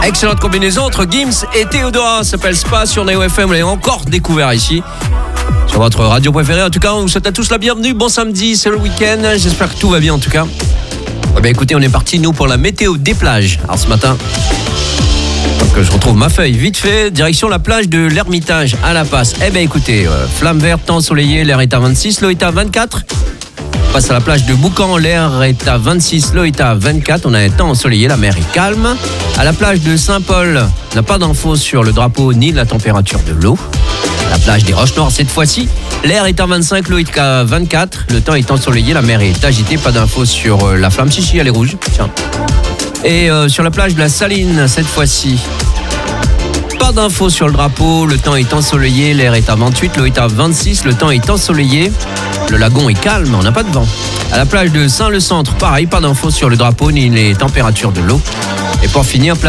Excellente combinaison entre Gims et Théodora. Ça s'appelle Spa sur Neo FM. Vous l'avez encore découvert ici sur votre radio préférée. En tout cas, on vous souhaite à tous la bienvenue. Bon samedi, c'est le week-end. J'espère que tout va bien en tout cas. Eh bien, écoutez, on est parti nous pour la météo des plages. Alors ce matin, donc je retrouve ma feuille vite fait. Direction la plage de l'Ermitage à La Passe. Eh bien écoutez, flamme verte, temps ensoleillé, l'air est à 26, l'eau est à 24. On passe à la plage de Boucan, l'air est à 26, l'eau est à 24. On a un temps ensoleillé, la mer est calme. À la plage de Saint-Paul, on n'a pas d'infos sur le drapeau ni la température de l'eau. À la plage des Roches Noires cette fois-ci, l'air est à 25, l'eau est à 24. Le temps est ensoleillé, la mer est agitée. Pas d'infos sur la flamme, si elle est rouge. Tiens. Et sur la plage de la Saline cette fois-ci, pas d'infos sur le drapeau, le temps est ensoleillé, l'air est à 28, l'eau est à 26, le temps est ensoleillé, le lagon est calme, on n'a pas de vent. À la plage de Saint-Le-Centre, pareil, pas d'infos sur le drapeau ni les températures de l'eau. Et pour finir,